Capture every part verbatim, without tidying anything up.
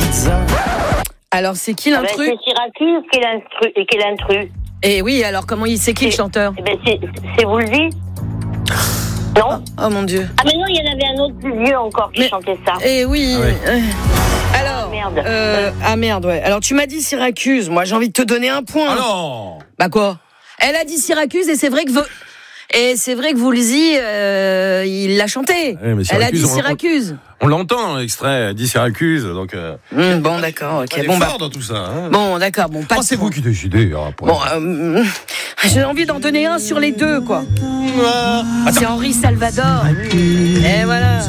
Alors, c'est qui l'intrus ? Ah ben, c'est Syracuse qui est l'instru, et qui est l'intrus. Et oui, alors comment il c'est qui le chanteur ? Eh ben, c'est, c'est Woolsey. Non ? Oh, oh mon Dieu. Ah mais non, il y en avait un autre plus vieux encore qui Mais, chantait ça. Eh oui. Ah ouais. Euh, Alors, Ah, merde. Euh, ah merde, ouais. Alors tu m'as dit Syracuse. Moi, j'ai envie de te donner un point. Ah non. Bah quoi ? Elle a dit Syracuse et c'est vrai que vo- et c'est vrai que Woolsey, euh, il l'a chanté. Ouais, mais Elle a dit Syracuse, on- Syracuse. On l'entend, l'extrait, dit Syracuse, donc... Euh... Mmh, bon, d'accord, ok. On est Bon, fort bah, dans tout ça. Hein. bon, d'accord, bon, pas Oh, de c'est point. vous qui décidez. Hein, pour... Bon, euh, j'ai envie d'en donner un sur les deux, quoi. Ah, C'est Henri Salvador. Et voilà.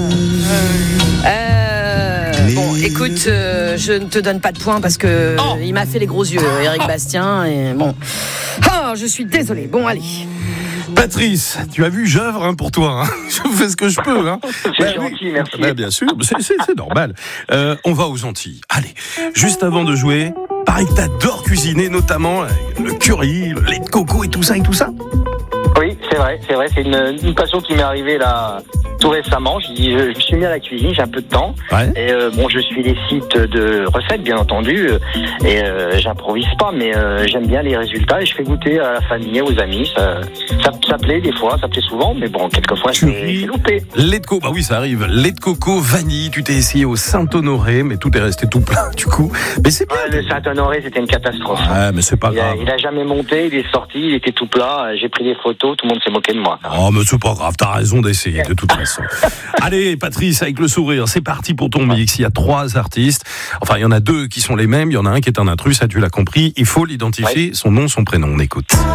Euh, bon, écoute, euh, je ne te donne pas de points parce que Oh. il m'a fait les gros yeux, Éric Bastien. Et bon, oh, je suis désolée. Bon, allez. Patrice, tu as vu, j'œuvre hein, pour toi. Hein. Je fais ce que je peux. Hein. C'est Bah, gentil, oui. merci. Bah, bien sûr, c'est, c'est, c'est normal. Euh, on va aux Antilles. Allez, juste avant de jouer, pareil que t'adores cuisiner, notamment euh, le curry, le lait de coco et tout ça et tout ça. Oui, c'est vrai, c'est vrai, c'est une, une passion qui m'est arrivée là tout récemment. Je, dis, je me suis mis à la cuisine, j'ai un peu de temps. Ouais. Et euh, bon, je suis des sites de recettes, bien entendu, euh, et euh, j'improvise pas, mais euh, j'aime bien les résultats et je fais goûter à la famille, aux amis. Ça, ça, ça plaît des fois, ça plaît souvent, mais bon, quelquefois c'est, c'est loupé. Lait de coco, bah oui, ça arrive. Lait de coco, vanille, tu t'es essayé au Saint-Honoré, mais tout est resté tout plein du coup. Mais c'est bien. Ouais, le Saint-Honoré, c'était une catastrophe. Ouais, mais c'est pas Il a, grave. il a jamais monté, il est sorti, il était tout plat. J'ai pris des photos, tout le monde s'est moqué de moi. Oh, mais c'est pas grave, t'as raison d'essayer de toute façon. Allez, Patrice, avec le sourire, c'est parti pour ton mix. Il y a trois artistes. Enfin, il y en a deux qui sont les mêmes. Il y en a un qui est un intrus, ça tu l'as compris. Il faut l'identifier, son nom, son prénom. On écoute.